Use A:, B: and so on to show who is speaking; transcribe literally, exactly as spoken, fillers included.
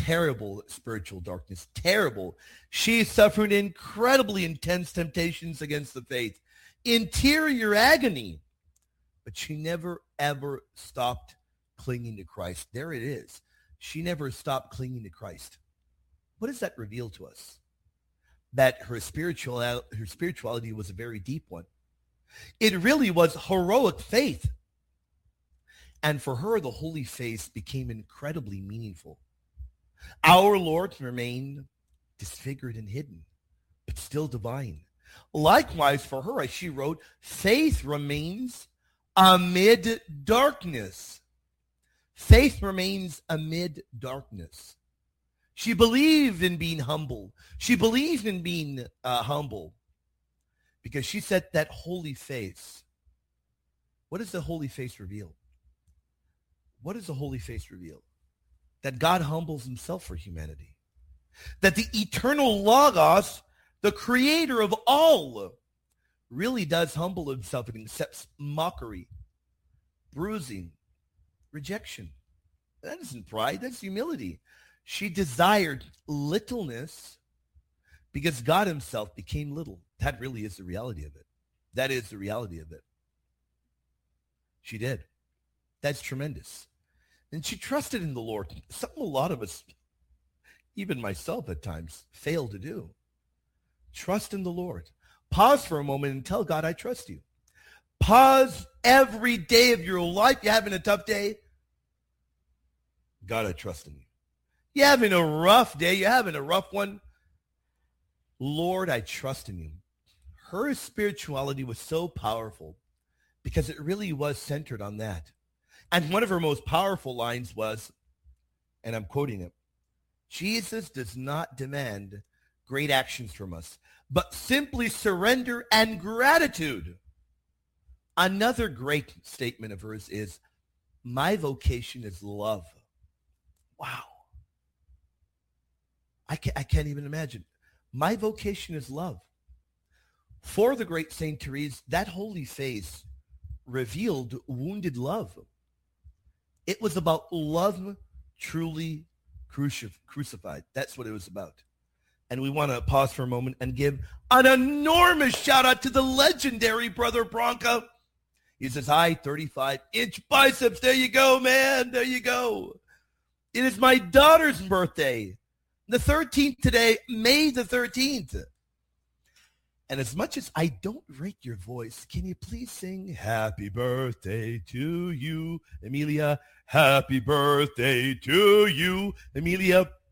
A: terrible spiritual darkness, terrible. She suffered incredibly intense temptations against the faith, interior agony, but she never, ever stopped clinging to Christ. There it is. She never stopped clinging to Christ. What does that reveal to us? That her spiritual, her spirituality was a very deep one. It really was heroic faith. And for her, the holy faith became incredibly meaningful. Our Lord remained disfigured and hidden, but still divine. Likewise, for her, as she wrote, faith remains amid darkness. Faith remains amid darkness. She believed in being humble. She believed in being uh, humble because she said that holy faith. What does the holy faith reveal? What does the holy faith reveal? That God humbles himself for humanity. That the eternal Logos, the creator of all, really does humble himself and accepts mockery, bruising, rejection. That isn't pride, that's humility. She desired littleness because God himself became little. That really is the reality of it. That is the reality of it. She did. That's tremendous. And she trusted in the Lord. Something a lot of us, even myself at times, fail to do. Trust in the Lord. Pause for a moment and tell God, I trust you. Pause every day of your life. You're having a tough day. God, I trust in you. You're having a rough day. You're having a rough one. Lord, I trust in you. Her spirituality was so powerful because it really was centered on that. And one of her most powerful lines was, and I'm quoting it, Jesus does not demand great actions from us, but simply surrender and gratitude. Another great statement of hers is, my vocation is love. Wow. I can't, I can't even imagine. My vocation is love. For the great Saint Therese, that holy face revealed wounded love. It was about love truly crucif- crucified. That's what it was about. And we want to pause for a moment and give an enormous shout out to the legendary Brother Branca. He says, hi, thirty-five inch biceps. There you go, man. There you go. It is my daughter's birthday. The thirteenth today, May the thirteenth. And as much as I don't rate your voice, can you please sing happy birthday to you, Emilia? Happy birthday to you, Emilia.